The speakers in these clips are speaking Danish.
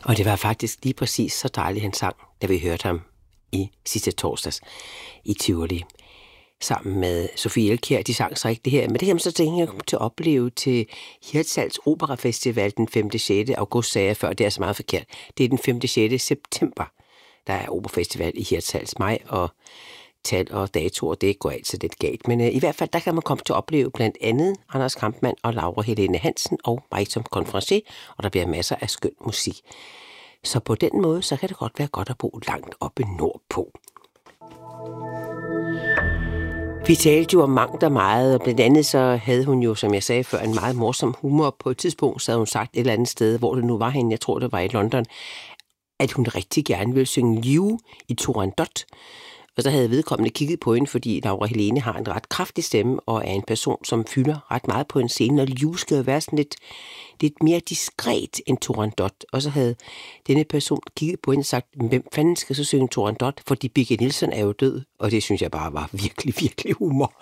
Og det var faktisk lige præcis så dejligt, han sang, da vi hørte ham i sidste torsdags i Tivoli. Sammen med Sofie Elkjær, de sang så ikke det her. Men det kan man så tænke, jeg kom til at opleve til Hirtshals Operafestival den 5. 6. august, sagde jeg før. Det er så meget forkert. Det er den 5. 6. september, der er Operafestival i Hirtshals. Mig og tal og datoer, det går altid lidt galt. Men i hvert fald, der kan man komme til at opleve blandt andet Anders Kampmann og Laura Helene Hansen og mig som konferencier, og der bliver masser af skøn musik. Så på den måde, så kan det godt være godt at bo langt oppe nordpå. Vi talte jo om mangt og meget, og blandt andet så havde hun jo, som jeg sagde før, en meget morsom humor. På et tidspunkt, så havde hun sagt et eller andet sted, hvor det nu var henne, jeg tror det var i London, at hun rigtig gerne ville synge Liv i Turandot. Og så havde vedkommende kigget på hende, fordi Laura Helene har en ret kraftig stemme og er en person, som fylder ret meget på en scene, og Liv skal jo være sådan lidt mere diskret end Turandot. Og så havde denne person kigget på hende og sagt, hvem fanden skal så synge Turandot? Fordi Birgit Nilsson er jo død, og det synes jeg bare var virkelig, virkelig humor.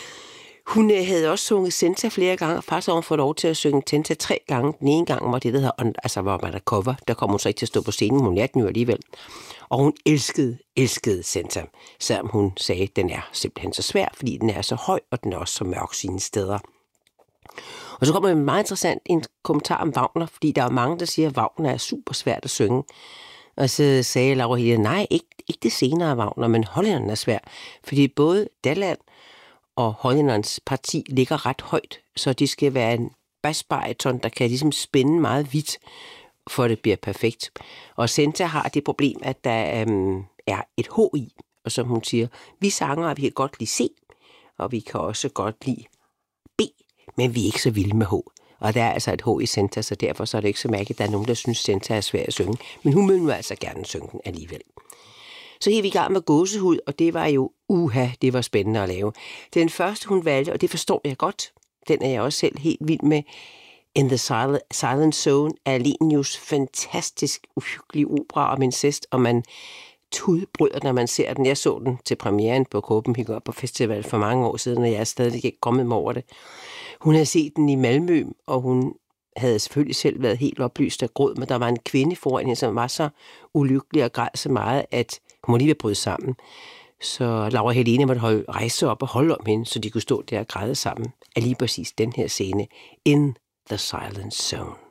Hun havde også sunget Senta flere gange, og faktisk har hun fået lov til at synge Senta 3 gange. Den ene gang var det, der hedder, altså hvor man der cover, der kom hun så ikke til at stå på scenen, hun lærte den jo alligevel. Og hun elskede Senta, selvom hun sagde, at den er simpelthen så svær, fordi den er så høj, og den er også så mørk sine steder. Og så kommer en meget interessant en kommentar om Wagner, fordi der er mange, der siger, at Wagner er super svært at synge. Og så sagde Laura Helene, nej, ikke det senere Wagner, men hollænderen er svær, fordi både Dalland og hollænderens parti ligger ret højt, så de skal være en basbariton, der kan ligesom spænde meget vidt, for at det bliver perfekt. Og Senta har det problem, at der er et H i, og som hun siger, vi sanger, vi kan godt lide C, og vi kan også godt lide B, men vi er ikke så vilde med H. Og der er altså et H i Senta, så derfor så er det ikke så mærkeligt, at der er nogen, der synes, Senta er svær at synge. Men hun vil nu altså gerne synge den alligevel. Så gik vi i gang med Gåsehud, og det var jo, det var spændende at lave. Den første, hun valgte, og det forstår jeg godt, den er jeg også selv helt vild med, In the Silent Zone er Lenius fantastisk uhyggelig opera om incest, og man tudbryder, når man ser den. Jeg så den til premieren på Copenhagen på festival for mange år siden, og jeg er stadig ikke kommet mig over det. Hun havde set den i Malmø, og hun havde selvfølgelig selv været helt oplyst af gråd, men der var en kvinde foran hende, som var så ulykkelig og græd så meget, at hun må lige være bryde sammen. Så Laura Helene måtte rejse op og holde om hende, så de kunne stå der og græde sammen af lige præcis den her scene, In the Silent Zone.